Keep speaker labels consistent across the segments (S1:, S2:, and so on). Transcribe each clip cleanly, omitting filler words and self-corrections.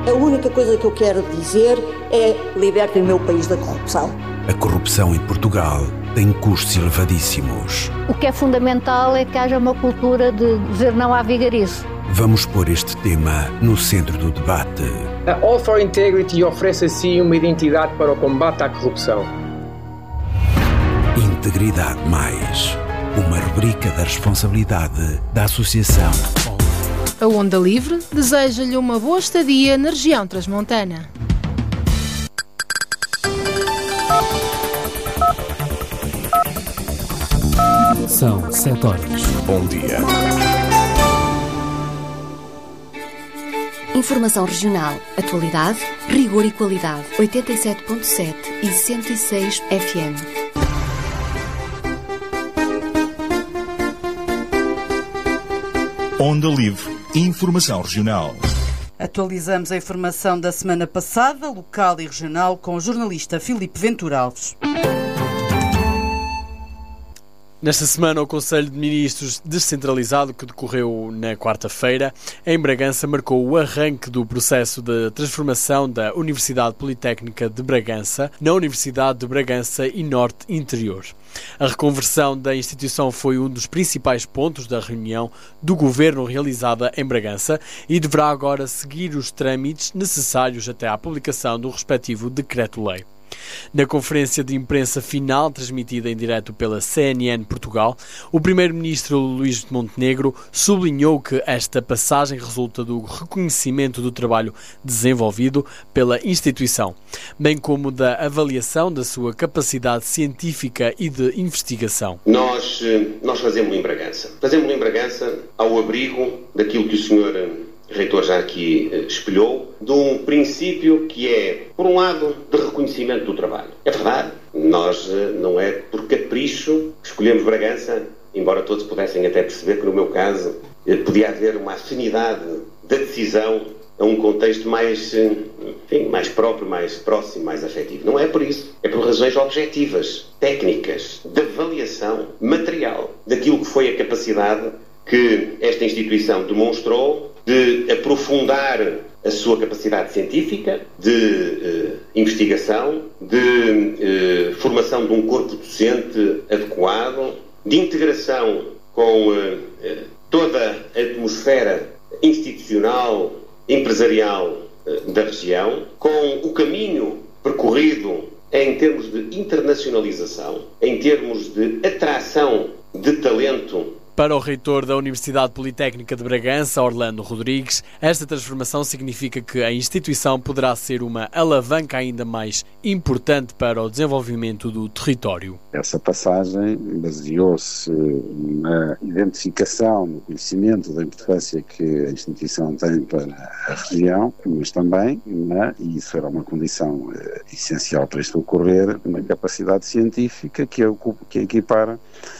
S1: A única coisa que eu quero dizer é: libertem o meu país da corrupção.
S2: A corrupção em Portugal tem custos elevadíssimos.
S3: O que é fundamental é que haja uma cultura de dizer não à vigarice.
S2: Vamos pôr este tema no centro do debate.
S4: A All for Integrity oferece assim uma identidade para o combate à corrupção.
S2: Integridade Mais, uma rubrica da responsabilidade da Associação.
S5: A Onda Livre deseja-lhe uma boa estadia na região transmontana.
S6: São 7 horas.
S2: Bom dia.
S7: Informação regional, atualidade, rigor e qualidade. 87.7 e 106 FM.
S8: Onda Livre. Informação regional.
S9: Atualizamos a informação da semana passada, local e regional, com o jornalista Filipe Ventura Alves.
S10: Nesta semana, o Conselho de Ministros descentralizado, que decorreu na quarta-feira, em Bragança, marcou o arranque do processo de transformação da Universidade Politécnica de Bragança na Universidade de Bragança e Norte Interior. A reconversão da instituição foi um dos principais pontos da reunião do Governo realizada em Bragança e deverá agora seguir os trâmites necessários até à publicação do respectivo decreto-lei. Na conferência de imprensa final, transmitida em direto pela CNN Portugal, o primeiro-ministro Luís Montenegro sublinhou que esta passagem resulta do reconhecimento do trabalho desenvolvido pela instituição, bem como da avaliação da sua capacidade científica e de investigação.
S11: Nós fazemos-lo em Bragança. Fazemos-lo em Bragança ao abrigo daquilo que o senhor reitor já aqui espelhou, de um princípio que é, por um lado, de reconhecimento do trabalho. É verdade, nós não é por capricho que escolhemos Bragança, embora todos pudessem até perceber que, no meu caso, podia haver uma afinidade da decisão a um contexto mais próprio, mais próximo, mais afetivo. Não é por isso. É por razões objetivas, técnicas, de avaliação material daquilo que foi a capacidade que esta instituição demonstrou de aprofundar a sua capacidade científica, de investigação, de formação de um corpo docente adequado, de integração com toda a atmosfera institucional, empresarial da região, com o caminho percorrido em termos de internacionalização, em termos de atração de talento.
S10: Para o reitor da Universidade Politécnica de Bragança, Orlando Rodrigues, esta transformação significa que a instituição poderá ser uma alavanca ainda mais importante para o desenvolvimento do território.
S12: Essa passagem baseou-se na identificação, no conhecimento da importância que a instituição tem para a região, mas também, e isso era uma condição essencial para isto ocorrer, na capacidade científica que equipara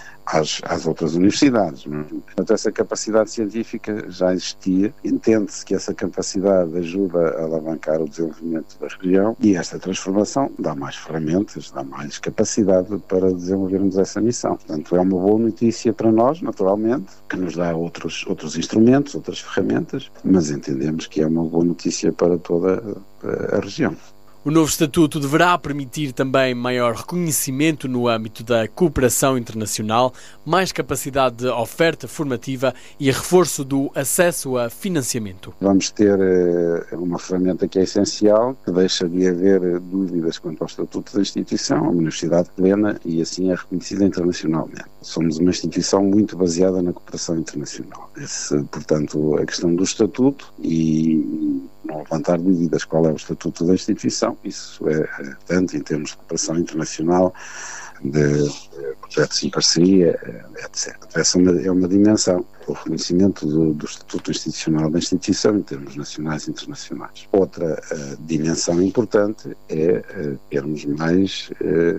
S12: às outras universidades. Portanto, essa capacidade científica já existia, entende-se que essa capacidade ajuda a alavancar o desenvolvimento da região e esta transformação dá mais ferramentas, dá mais capacidade para desenvolvermos essa missão. Portanto, é uma boa notícia para nós, naturalmente, que nos dá outros instrumentos, outras ferramentas, mas entendemos que é uma boa notícia para toda a região.
S10: O novo estatuto deverá permitir também maior reconhecimento no âmbito da cooperação internacional, mais capacidade de oferta formativa e reforço do acesso a financiamento.
S12: Vamos ter uma ferramenta que é essencial, que deixa de haver dúvidas quanto ao estatuto da instituição, uma universidade plena e assim é reconhecida internacionalmente. Somos uma instituição muito baseada na cooperação internacional. Portanto, a questão do estatuto e não levantar dúvidas qual é o estatuto da instituição, isso é tanto em termos de cooperação internacional, de projetos em parceria, etc. Essa é uma dimensão, o reconhecimento do estatuto institucional da instituição em termos nacionais e internacionais. Outra dimensão importante é termos mais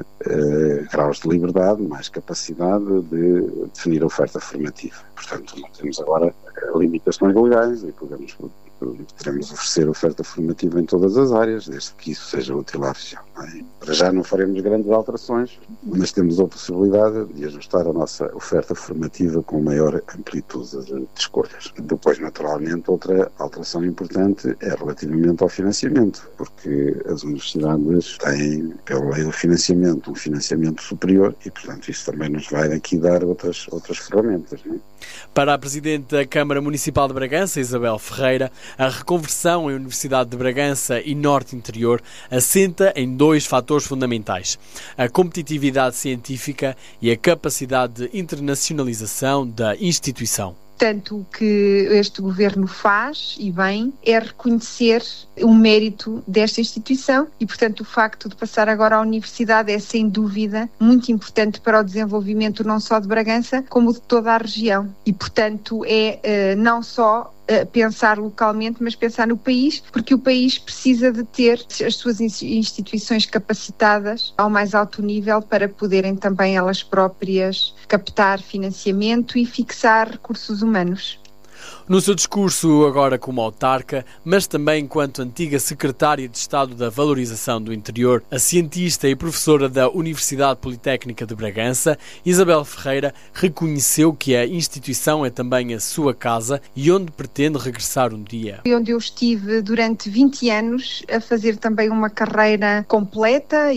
S12: graus de liberdade, mais capacidade de definir a oferta formativa. Portanto, não temos agora limitações legais e podemos oferecer oferta formativa em todas as áreas, desde que isso seja útil à região. Para já não faremos grandes alterações, mas temos a possibilidade de ajustar a nossa oferta formativa com maior amplitude de escolhas. Depois, naturalmente, outra alteração importante é relativamente ao financiamento, porque as universidades têm, pela lei do financiamento, um financiamento superior e, portanto, isso também nos vai aqui dar outras ferramentas, não é?
S10: Para a Presidente da Câmara Municipal de Bragança, Isabel Ferreira, a reconversão em Universidade de Bragança e Norte Interior assenta em dois fatores fundamentais: a competitividade científica e a capacidade de internacionalização da instituição.
S13: Portanto, o que este Governo faz, e bem, é reconhecer o mérito desta instituição e, portanto, o facto de passar agora à Universidade é, sem dúvida, muito importante para o desenvolvimento não só de Bragança, como de toda a região. E, portanto, é não só pensar localmente, mas pensar no país, porque o país precisa de ter as suas instituições capacitadas ao mais alto nível para poderem também elas próprias captar financiamento e fixar recursos humanos.
S10: No seu discurso agora como autarca, mas também enquanto antiga secretária de Estado da Valorização do Interior, a cientista e professora da Universidade Politécnica de Bragança, Isabel Ferreira reconheceu que a instituição é também a sua casa e onde pretende regressar um dia.
S13: Onde eu estive durante 20 anos a fazer também uma carreira completa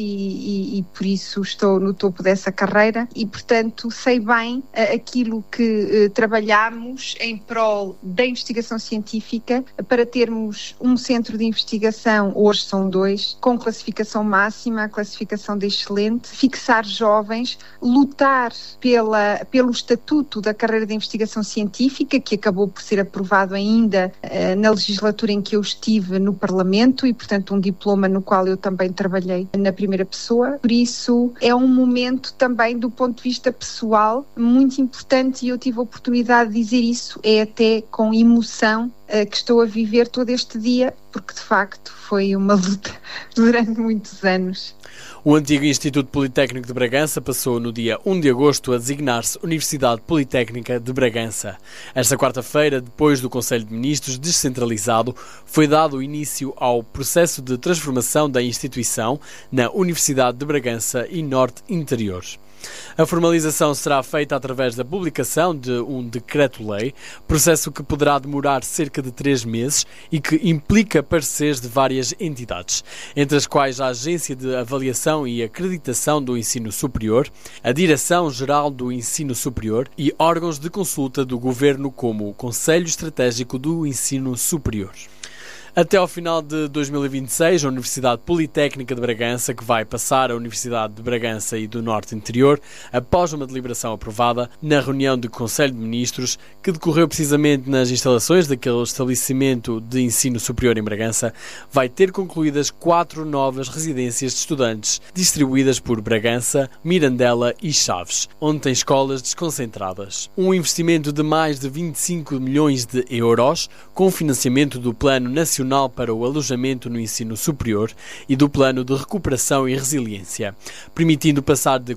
S13: e por isso estou no topo dessa carreira e, portanto, sei bem aquilo que trabalhamos em prol da investigação científica para termos um centro de investigação, hoje são 2, com classificação máxima, a classificação de excelente, fixar jovens, lutar pelo estatuto da carreira de investigação científica, que acabou por ser aprovado ainda na legislatura em que eu estive no Parlamento e, portanto, um diploma no qual eu também trabalhei na primeira pessoa. Por isso, é um momento também do ponto de vista pessoal muito importante e eu tive a oportunidade de dizer isso, é até com emoção que estou a viver todo este dia, porque de facto foi uma luta durante muitos anos.
S10: O antigo Instituto Politécnico de Bragança passou no dia 1 de agosto a designar-se Universidade Politécnica de Bragança. Esta quarta-feira, depois do Conselho de Ministros descentralizado, foi dado início ao processo de transformação da instituição na Universidade de Bragança e Norte Interior. A formalização será feita através da publicação de um decreto-lei, processo que poderá demorar cerca de 3 meses e que implica pareceres de várias entidades, entre as quais a Agência de Avaliação e Acreditação do Ensino Superior, a Direção-Geral do Ensino Superior e órgãos de consulta do Governo como o Conselho Estratégico do Ensino Superior. Até ao final de 2026, a Universidade Politécnica de Bragança, que vai passar à Universidade de Bragança e do Norte Interior, após uma deliberação aprovada na reunião do Conselho de Ministros, que decorreu precisamente nas instalações daquele estabelecimento de ensino superior em Bragança, vai ter concluídas 4 novas residências de estudantes, distribuídas por Bragança, Mirandela e Chaves, onde tem escolas desconcentradas. Um investimento de mais de 25 milhões de euros, com financiamento do Plano Nacional para o Alojamento no Ensino Superior e do Plano de Recuperação e Resiliência, permitindo passar de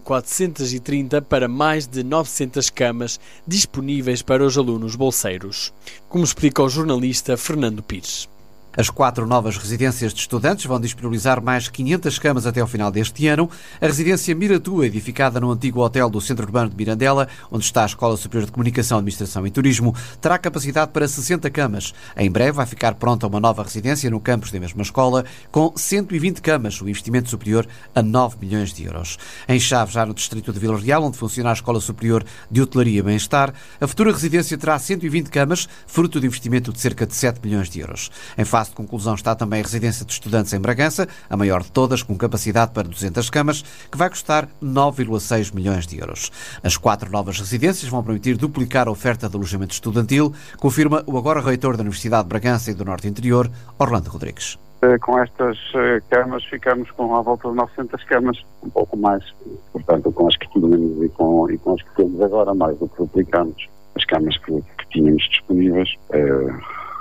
S10: 430 para mais de 900 camas disponíveis para os alunos bolseiros, como explica o jornalista Fernando Pires.
S14: As 4 novas residências de estudantes vão disponibilizar mais 500 camas até ao final deste ano. A residência Miratua, edificada no antigo hotel do Centro Urbano de Mirandela, onde está a Escola Superior de Comunicação, Administração e Turismo, terá capacidade para 60 camas. Em breve vai ficar pronta uma nova residência no campus da mesma escola, com 120 camas, o investimento superior a 9 milhões de euros. Em Chaves, já no distrito de Vila Real, onde funciona a Escola Superior de Hotelaria e Bem-Estar, a futura residência terá 120 camas, fruto de investimento de cerca de 7 milhões de euros. Em fase de conclusão está também a residência de estudantes em Bragança, a maior de todas, com capacidade para 200 camas, que vai custar 9,6 milhões de euros. As 4 novas residências vão permitir duplicar a oferta de alojamento estudantil, confirma o agora reitor da Universidade de Bragança e do Norte Interior, Orlando Rodrigues.
S12: Com estas camas ficamos com à volta de 900 camas, um pouco mais. Portanto, com as que tínhamos e com as que temos agora, mais do que duplicamos. As camas que tínhamos disponíveis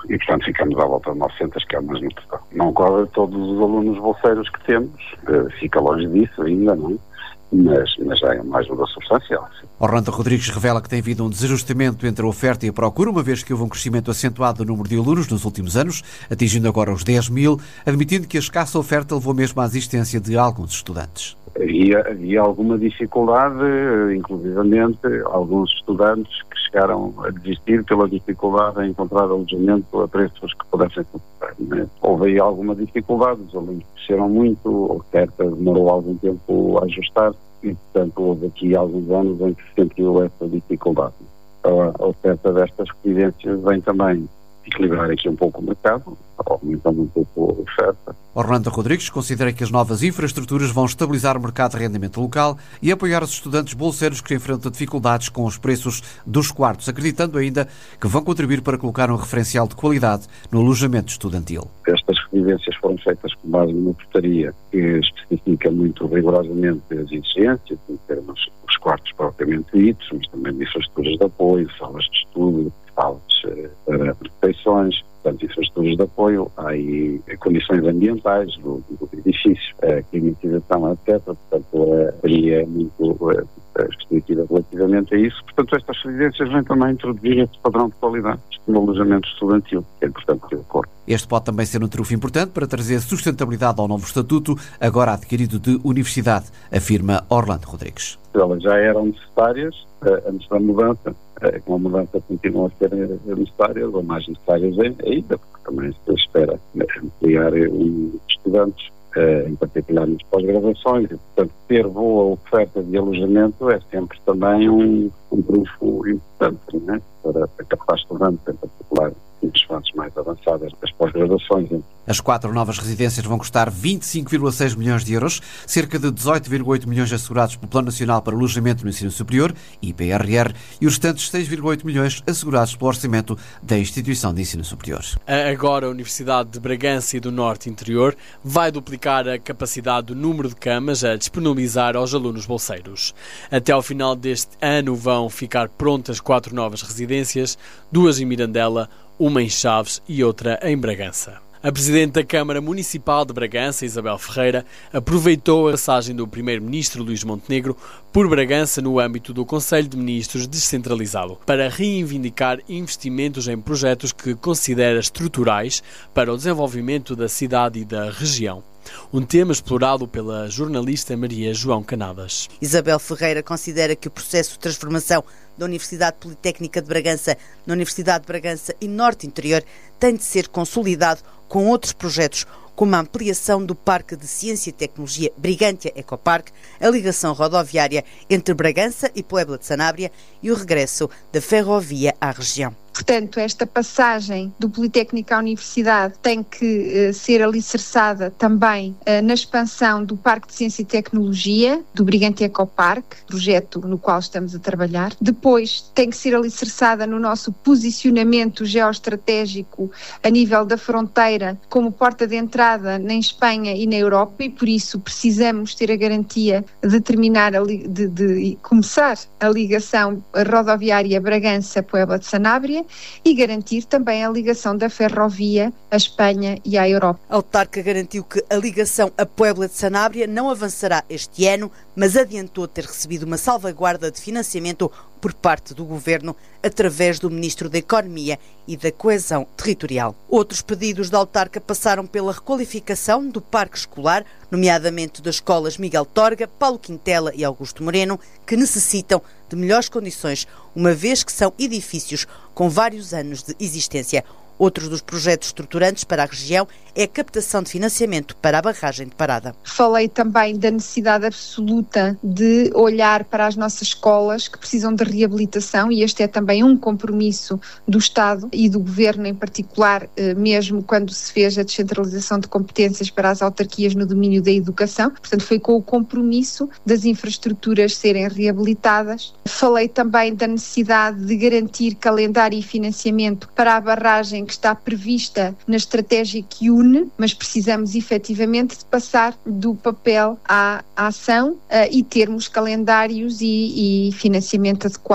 S12: e, portanto, ficamos à volta de 900, que é o mesmo total. Não cobre todos os alunos bolseiros que temos, fica longe disso ainda, não é? Mas já é uma ajuda substancial. Sim.
S14: Orlando Rodrigues revela que tem havido um desajustamento entre a oferta e a procura, uma vez que houve um crescimento acentuado do número de alunos nos últimos anos, atingindo agora os 10 mil, admitindo que a escassa oferta levou mesmo à existência de alguns estudantes.
S12: Havia alguma dificuldade, inclusivamente alguns estudantes que chegaram a desistir pela dificuldade em encontrar alojamento a preços que pudessem comprar. Né? Houve aí alguma dificuldade, os alunos cresceram muito, a oferta demorou algum tempo a ajustar-se e, portanto, houve aqui alguns anos em que se sentiu essa dificuldade. Então, a oferta destas residências vem também equilibrar aqui um pouco o mercado, aumentando um pouco a oferta.
S14: Orlando Rodrigues considera que as novas infraestruturas vão estabilizar o mercado de arrendamento local e apoiar os estudantes bolseiros que enfrentam dificuldades com os preços dos quartos, acreditando ainda que vão contribuir para colocar um referencial de qualidade no alojamento estudantil.
S12: Estas residências foram feitas com base numa portaria que especifica muito rigorosamente as exigências, em termos dos quartos propriamente ditos, mas também de infraestruturas de apoio, salas de estudo, salas para refeições, portanto, infraestruturas de apoio, há aí condições ambientais do edifício, climatização, etc. Portanto, aí é muito restritiva relativamente a isso. Portanto, estas residências vêm também introduzir esse padrão de qualidade no alojamento estudantil, que é importante que ocorra.
S14: Este pode também ser um trunfo importante para trazer sustentabilidade ao novo estatuto, agora adquirido de universidade, afirma Orlando Rodrigues.
S12: Elas já eram necessárias antes da mudança, com a mudança continuam a ser necessárias, ou mais necessárias ainda, porque também se espera ampliar os estudantes, em particular nas pós-graduações, e, portanto, ter boa oferta de alojamento é sempre também um trunfo importante, não é? Para captar estudantes, em particular nas fases mais avançadas das pós-graduações.
S14: As 4 novas residências vão custar 25,6 milhões de euros, cerca de 18,8 milhões assegurados pelo Plano Nacional para Alojamento no Ensino Superior, IPRR, e os restantes 6,8 milhões assegurados pelo orçamento da Instituição de Ensino Superior.
S10: Agora a Universidade de Bragança e do Norte Interior vai duplicar a capacidade do número de camas a disponibilizar aos alunos bolseiros. Até ao final deste ano vão ficar prontas 4 novas residências, 2 em Mirandela, uma em Chaves e outra em Bragança. A Presidente da Câmara Municipal de Bragança, Isabel Ferreira, aproveitou a passagem do Primeiro-Ministro Luís Montenegro por Bragança no âmbito do Conselho de Ministros descentralizado para reivindicar investimentos em projetos que considera estruturais para o desenvolvimento da cidade e da região. Um tema explorado pela jornalista Maria João Canadas.
S15: Isabel Ferreira considera que o processo de transformação da Universidade Politécnica de Bragança na Universidade de Bragança e Norte Interior tem de ser consolidado com outros projetos, como a ampliação do Parque de Ciência e Tecnologia Brigantia Ecopark, a ligação rodoviária entre Bragança e Puebla de Sanabria e o regresso da ferrovia à região.
S13: Portanto, esta passagem do Politécnico à Universidade tem que ser alicerçada também na expansão do Parque de Ciência e Tecnologia, do Brigantia Ecopark, projeto no qual estamos a trabalhar. Depois tem que ser alicerçada no nosso posicionamento geoestratégico a nível da fronteira como porta de entrada na Espanha e na Europa, e por isso precisamos ter a garantia de terminar de começar a ligação rodoviária Bragança-Puebla de Sanabria e garantir também a ligação da ferrovia à Espanha e à Europa.
S15: A autarca garantiu que a ligação a Puebla de Sanabria não avançará este ano, mas adiantou ter recebido uma salvaguarda de financiamento por parte do Governo através do Ministro da Economia e da Coesão Territorial. Outros pedidos da autarca passaram pela requalificação do parque escolar, nomeadamente das escolas Miguel Torga, Paulo Quintela e Augusto Moreno, que necessitam de melhores condições, uma vez que são edifícios com vários anos de existência. Outro dos projetos estruturantes para a região é a captação de financiamento para a barragem de Parada.
S13: Falei também da necessidade absoluta de olhar para as nossas escolas que precisam de reabilitação, e este é também um compromisso do Estado e do Governo em particular, mesmo quando se fez a descentralização de competências para as autarquias no domínio da educação. Portanto, foi com o compromisso das infraestruturas serem reabilitadas. Falei também da necessidade de garantir calendário e financiamento para a barragem que está prevista na estratégia que une, mas precisamos efetivamente de passar do papel à ação e termos calendários e financiamento adequado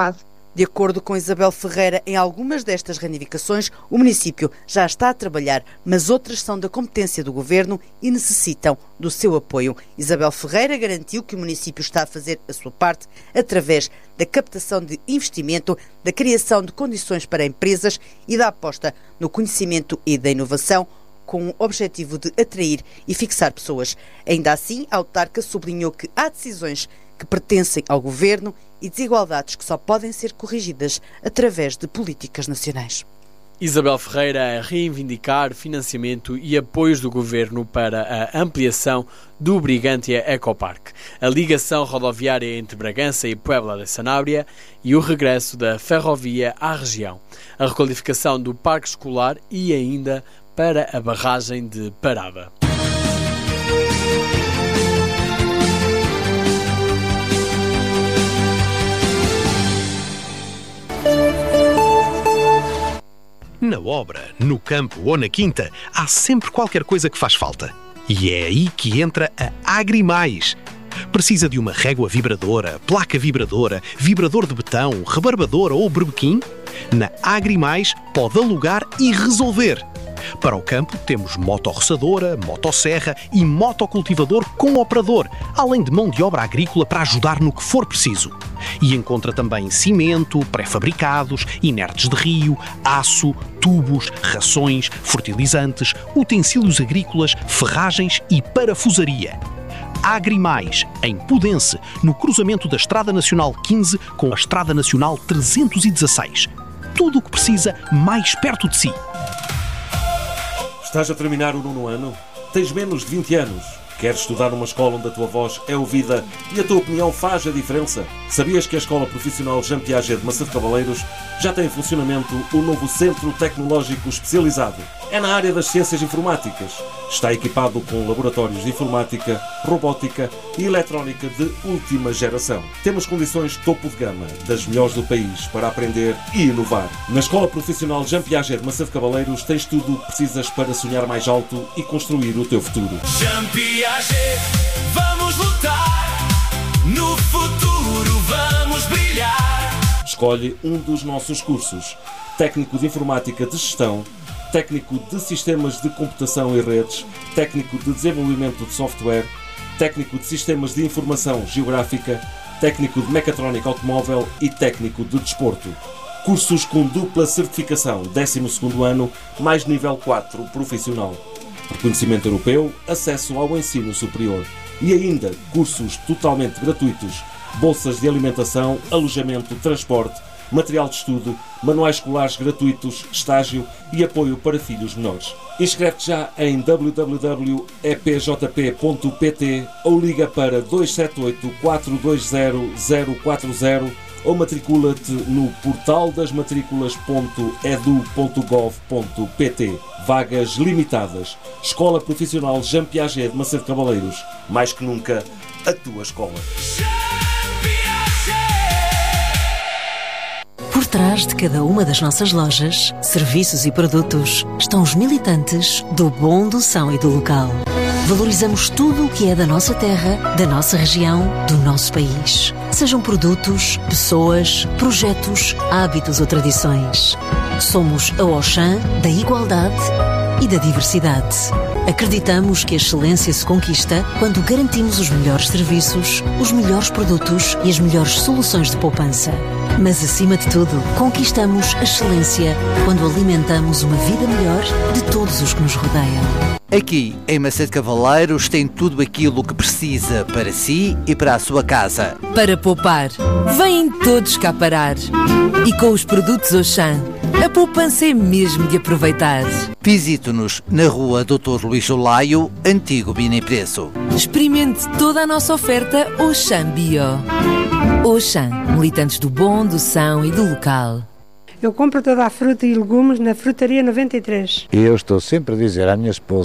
S15: De acordo com Isabel Ferreira, em algumas destas reivindicações, o município já está a trabalhar, mas outras são da competência do governo e necessitam do seu apoio. Isabel Ferreira garantiu que o município está a fazer a sua parte através da captação de investimento, da criação de condições para empresas e da aposta no conhecimento e da inovação, com o objetivo de atrair e fixar pessoas. Ainda assim, a autarca sublinhou que há decisões que pertencem ao governo e desigualdades que só podem ser corrigidas através de políticas nacionais.
S10: Isabel Ferreira a reivindicar financiamento e apoios do governo para a ampliação do Brigantia Ecoparque, a ligação rodoviária entre Bragança e Puebla de Sanabria e o regresso da ferrovia à região, a requalificação do parque escolar e ainda para a barragem de Parada.
S16: Na obra, no campo ou na quinta, há sempre qualquer coisa que faz falta. E é aí que entra a Agrimais. Precisa de uma régua vibradora, placa vibradora, vibrador de betão, rebarbadora ou berbequim? Na Agrimais pode alugar e resolver. Para o campo temos motorroçadora, motosserra e motocultivador com operador, além de mão de obra agrícola para ajudar no que for preciso. E encontra também cimento, pré-fabricados, inertes de rio, aço, tubos, rações, fertilizantes, utensílios agrícolas, ferragens e parafusaria. Agrimais, em Pudense, no cruzamento da Estrada Nacional 15 com a Estrada Nacional 316. Tudo o que precisa mais perto de si.
S17: Estás a terminar o 9º ano? Tens menos de 20 anos? Queres estudar numa escola onde a tua voz é ouvida e a tua opinião faz a diferença? Sabias que a Escola Profissional Jean Piaget de Macedo Cavaleiros já tem em funcionamento o novo Centro Tecnológico Especializado? É na área das ciências informáticas. Está equipado com laboratórios de informática, robótica e eletrónica de última geração. Temos condições topo de gama, das melhores do país, para aprender e inovar. Na Escola Profissional Jean Piaget de Macedo Cavaleiros tens tudo o que precisas para sonhar mais alto e construir o teu futuro.
S18: Jean Piaget, vamos lutar, no futuro vamos brilhar.
S17: Escolhe um dos nossos cursos: Técnico de Informática de Gestão, Técnico de Sistemas de Computação e Redes, Técnico de Desenvolvimento de Software, Técnico de Sistemas de Informação Geográfica, Técnico de Mecatrónica Automóvel e Técnico de Desporto. Cursos com dupla certificação, 12º ano, mais nível 4 profissional. Reconhecimento europeu, acesso ao ensino superior. E ainda cursos totalmente gratuitos, bolsas de alimentação, alojamento, transporte, material de estudo, manuais escolares gratuitos, estágio e apoio para filhos menores. Inscreve-te já em www.epjp.pt ou liga para 278 420 040 ou matricula-te no portaldasmatriculas.edu.gov.pt. Vagas limitadas. Escola Profissional Jean Piaget de Macedo Cavaleiros. Mais que nunca, a tua escola.
S19: Por trás de cada uma das nossas lojas, serviços e produtos estão os militantes do bom, do são e do local. Valorizamos tudo o que é da nossa terra, da nossa região, do nosso país. Sejam produtos, pessoas, projetos, hábitos ou tradições. Somos a Auchan da igualdade e da diversidade. Acreditamos que a excelência se conquista quando garantimos os melhores serviços, os melhores produtos e as melhores soluções de poupança. Mas, acima de tudo, conquistamos a excelência quando alimentamos uma vida melhor de todos os que nos rodeiam.
S20: Aqui, em Macedo Cavaleiros, tem tudo aquilo que precisa para si e para a sua casa.
S21: Para poupar, vêm todos cá parar. E com os produtos Auchan, a poupança é mesmo de aproveitar.
S20: Visite-nos na rua Dr. Luís Olaio, antigo Bina Preço.
S21: Experimente toda a nossa oferta Auchan Bio. Auchan, militantes do bom, do são e do local.
S22: Eu compro toda a fruta e legumes na Frutaria 93.
S23: E eu estou sempre a dizer à minha esposa,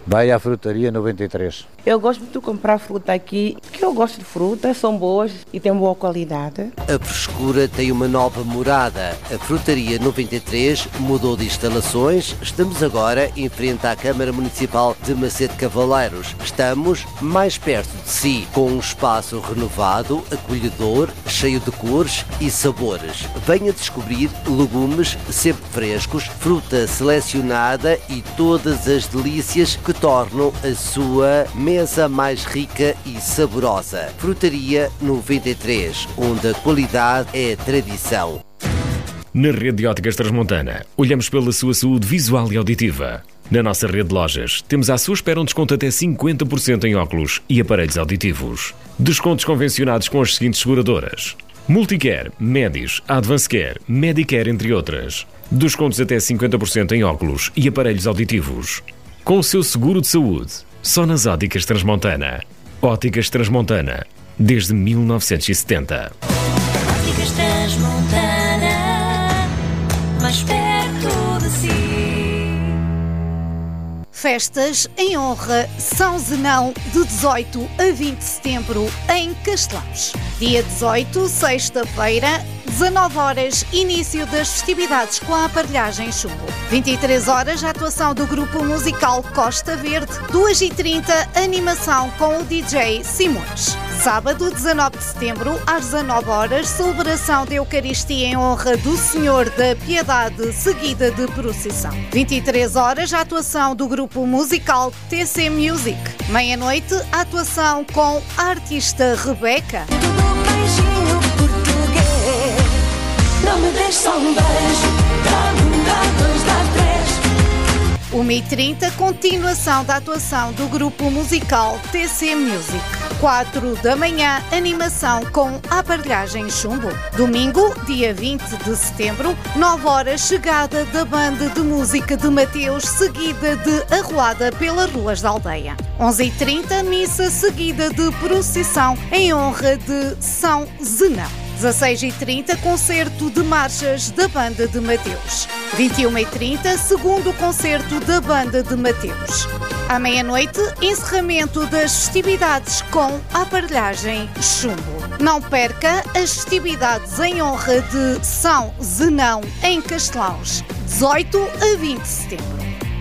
S1: Vai à Frutaria 93.
S22: Eu gosto de comprar fruta aqui, porque eu gosto de frutas, são boas e têm boa qualidade.
S23: A frescura tem uma nova morada. A Frutaria 93 mudou de instalações. Estamos agora em frente à Câmara Municipal de Macedo Cavaleiros. Estamos mais perto de si, com um espaço renovado, acolhedor, cheio de cores e sabores. Venha descobrir legumes sempre frescos, fruta selecionada e todas as delícias que tornam a sua mesa mais rica e saborosa. Frutaria 93, onde a qualidade é tradição.
S24: Na rede de óticas Transmontana, olhamos pela sua saúde visual e auditiva. Na nossa rede de lojas, temos à sua espera um desconto até 50% em óculos e aparelhos auditivos. Descontos convencionados com as seguintes seguradoras: Multicare, Medis, Advancecare, Medicare, entre outras. Descontos até 50% em óculos e aparelhos auditivos. Com o seu seguro de saúde, só nas óticas Transmontana. Óticas Transmontana, desde 1970.
S18: Óticas Transmontana, mais perto de si.
S25: Festas em honra São Zenão, de 18 a 20 de setembro, em Castelãos. Dia 18, sexta-feira, 19 horas, início das festividades com a aparelhagem chumbo. 23 horas, atuação do grupo musical Costa Verde. 2h30, animação com o DJ Simões. Sábado, 19 de setembro, às 19 horas, celebração de Eucaristia em honra do Senhor da Piedade, seguida de procissão. 23 horas, atuação do grupo musical TC Music. Meia-noite, atuação com a artista Rebeca.
S18: Não me deixe só um beijo, dá 2, dá 3.
S25: 1h30, continuação da atuação do grupo musical TC Music. 4 da manhã, animação com a aparelhagem chumbo. Domingo, dia 20 de setembro, 9 horas, chegada da banda de música de Mateus, seguida de arruada pelas ruas da aldeia. 11h30, missa seguida de procissão em honra de São Zenão. 16h30, concerto de marchas da banda de Mateus. 21h30, segundo concerto da banda de Mateus. À meia-noite, encerramento das festividades com a aparelhagem chumbo. Não perca as festividades em honra de São Zenão, em Castelãos, 18 a 20 de setembro.